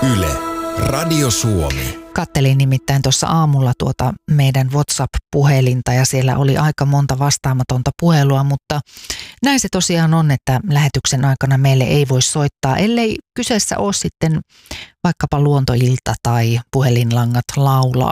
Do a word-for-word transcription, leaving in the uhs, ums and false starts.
Yle, Radio Suomi. Kattelin nimittäin tuossa aamulla tuota meidän WhatsApp-puhelinta ja siellä oli aika monta vastaamatonta puhelua, mutta näin se tosiaan on, että lähetyksen aikana meille ei voi soittaa, ellei kyseessä ole sitten vaikkapa luontoilta tai puhelinlangat laulaa.